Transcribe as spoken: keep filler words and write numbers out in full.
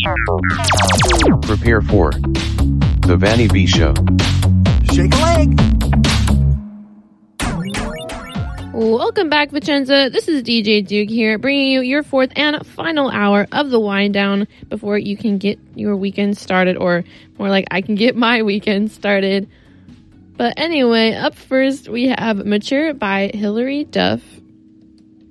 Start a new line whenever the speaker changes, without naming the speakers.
Prepare for the Vanny B Show.
Shake a leg.
Welcome back, Vicenza. This is D J Duke here, bringing you your fourth and final hour of the wind down before you can get your weekend started, or more like I can get my weekend started. But anyway, up first we have Mature by Hilary Duff.